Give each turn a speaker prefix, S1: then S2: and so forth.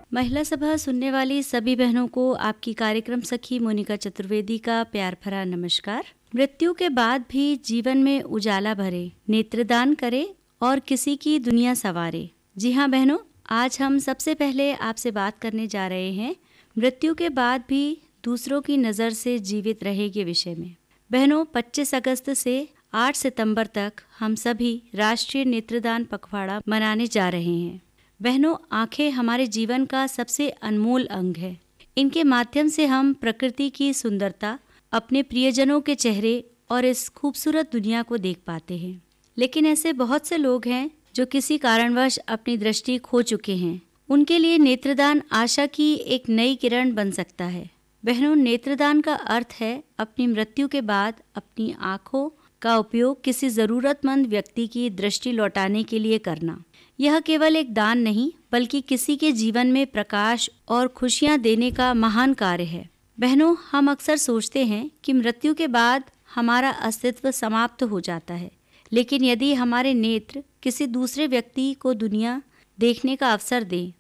S1: महिला सभा सुनने वाली सभी बहनों को आपकी कार्यक्रम सखी मोनिका चतुर्वेदी का प्यार भरा नमस्कार। मृत्यु के बाद भी जीवन में उजाला भरे, नेत्रदान करे और किसी की दुनिया संवारे। जी हाँ बहनों, आज हम सबसे पहले आपसे बात करने जा रहे हैं मृत्यु के बाद भी दूसरों की नज़र से जीवित रहे के विषय में। बहनों, 25 अगस्त से 8 सितंबर तक हम सभी राष्ट्रीय नेत्रदान पखवाड़ा मनाने जा रहे हैं। बहनों, आंखें हमारे जीवन का सबसे अनमोल अंग है। इनके माध्यम से हम प्रकृति की सुंदरता, अपने प्रियजनों के चेहरे और इस खूबसूरत दुनिया को देख पाते हैं। लेकिन ऐसे बहुत से लोग हैं जो किसी कारणवश अपनी दृष्टि खो चुके हैं। उनके लिए नेत्रदान आशा की एक नई किरण बन सकता है। बहनों, नेत्रदान का अर्थ है अपनी मृत्यु के बाद अपनी आँखों का उपयोग किसी ज़रूरतमंद व्यक्ति की दृष्टि लौटाने के लिए करना। यह केवल एक दान नहीं, बल्कि किसी के जीवन में प्रकाश और खुशियाँ देने का महान कार्य है। बहनों, हम अक्सर सोचते हैं कि मृत्यु के बाद हमारा अस्तित्व समाप्त हो जाता है, लेकिन यदि हमारे नेत्र किसी दूसरे व्यक्ति को दुनिया देखने का अवसर दें